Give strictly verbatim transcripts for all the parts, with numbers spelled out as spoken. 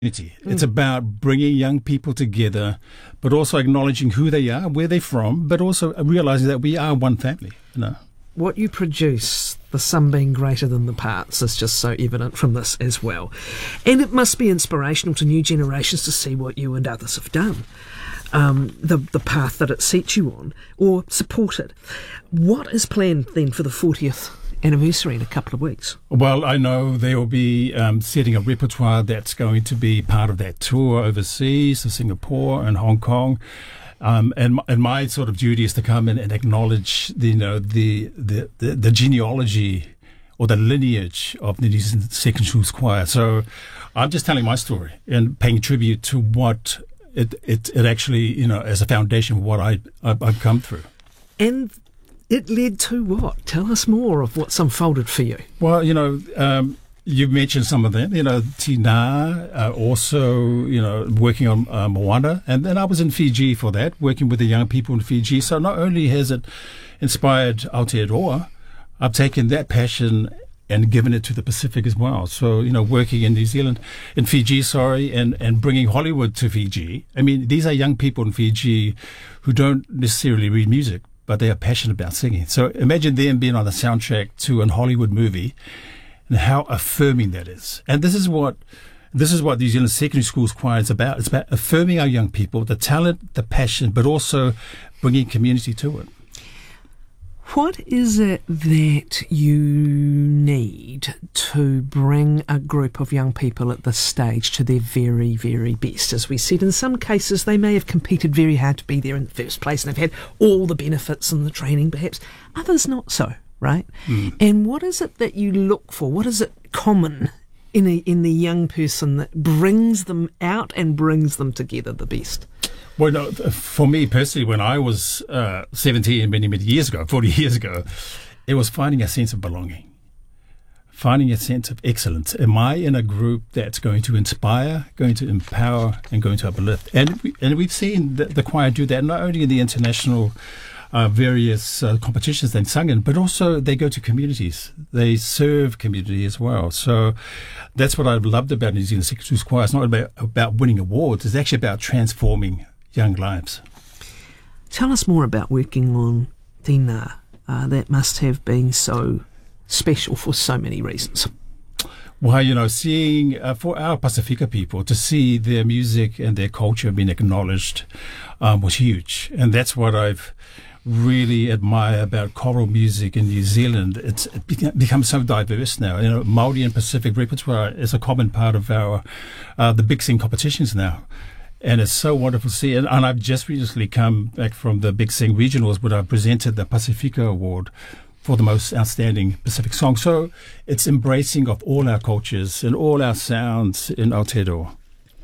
community. It's about bringing young people together, but also acknowledging who they are, where they're from, but also realizing that we are one family. You know, what you produce, the sum being greater than the parts, is just so evident from this as well. And it must be inspirational to new generations to see what you and others have done, um, the the path that it sets you on, or supported. What is planned then for the fortieth anniversary in a couple of weeks? Well, I know they will be um, setting a repertoire that's going to be part of that tour overseas to Singapore and Hong Kong. Um, and, my, and my sort of duty is to come in and acknowledge the, you know, the, the, the, the genealogy or the lineage of the New Zealand Secondary Schools Choir. So I'm just telling my story and paying tribute to what it, it, it actually, you know, as a foundation of what I, I've, I've come through. And it led to what? Tell us more of what's unfolded for you. Well, you know, um, you mentioned some of them. You know, Tina, uh, also, you know, working on uh, Moana. And then I was in Fiji for that, working with the young people in Fiji. So not only has it inspired Aotearoa, I've taken that passion and given it to the Pacific as well. So, you know, working in New Zealand, in Fiji, sorry, and, and bringing Hollywood to Fiji. I mean, these are young people in Fiji who don't necessarily read music, but they are passionate about singing. So imagine them being on the soundtrack to a Hollywood movie and how affirming that is. And this is what this is what New Zealand Secondary Schools Choir is about. It's about affirming our young people, the talent, the passion, but also bringing community to it. What is it that you need to bring a group of young people at this stage to their very, very best? As we said, in some cases they may have competed very hard to be there in the first place and they've had all the benefits and the training perhaps. Others not so, right? Mm. And what is it that you look for? What is it common in, a, in the young person that brings them out and brings them together the best? Well, no, for me personally, when I was uh, seventeen, many, many years ago, forty years ago, it was finding a sense of belonging, finding a sense of excellence. Am I in a group that's going to inspire, going to empower, and going to uplift? And, we, and we've seen the, the choir do that, not only in the international uh, various uh, competitions they've sung in, but also they go to communities. They serve community as well. So that's what I've loved about New Zealand Secondary Schools Choir. It's not about, about winning awards. It's actually about transforming young lives. Tell us more about working on Tina. Uh, that must have been so special for so many reasons. Well, you know, seeing, uh, for our Pasifika people, to see their music and their culture being acknowledged um, was huge. And that's what I've really admire about choral music in New Zealand. It's it beca- become so diverse now. You know, Māori and Pacific repertoire is a common part of our, uh, the Big Sing competitions now. And it's so wonderful to see. And, and I've just recently come back from the Big Sing Regionals where I presented the Pasifika Award for the most outstanding Pacific song. So it's embracing of all our cultures and all our sounds in Aotearoa.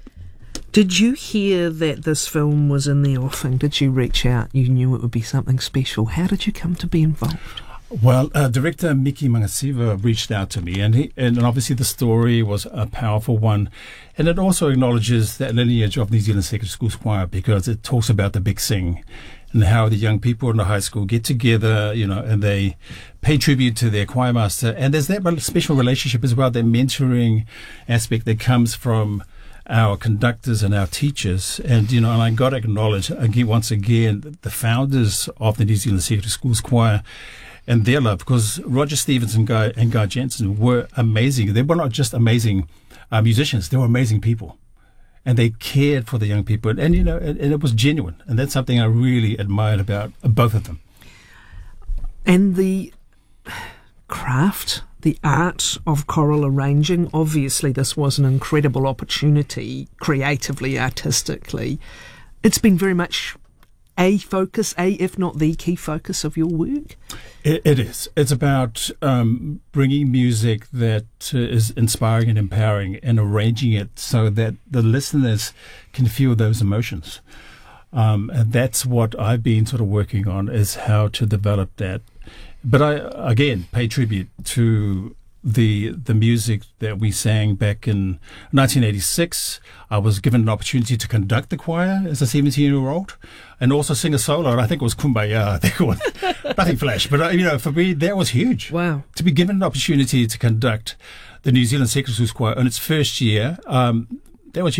Did you hear that this film was in the offing? Did you reach out? You knew it would be something special. How did you come to be involved? Well, uh, director Miki Mangasiva reached out to me, and he, and obviously the story was a powerful one, and it also acknowledges that lineage of New Zealand Secondary Schools Choir because it talks about the Big Sing and how the young people in the high school get together, you know, and they pay tribute to their choir master, and there's that special relationship as well, that mentoring aspect that comes from our conductors and our teachers. And, you know, and I got to acknowledge again, once again, the founders of the New Zealand Secondary Schools Choir and their love, because Roger Stevens and Guy, and Guy Jensen were amazing. They were not just amazing uh, musicians, they were amazing people. And they cared for the young people. And, and you know, and, and it was genuine. And that's something I really admired about both of them. And the craft, the art of choral arranging, obviously this was an incredible opportunity, creatively, artistically. It's been very much a focus, a if not the key focus of your work? It, it is. It's about um, bringing music that uh, is inspiring and empowering and arranging it so that the listeners can feel those emotions. Um, and that's what I've been sort of working on, is how to develop that. But I, again, pay tribute to the the music that we sang back in nineteen eighty-six. I was given an opportunity to conduct the choir as a seventeen-year-old and also sing a solo. And I think it was Kumbaya. I think it was nothing flash. But, uh, you know, for me, that was huge. Wow. To be given an opportunity to conduct the New Zealand Secondary Schools Choir in its first year, um, that was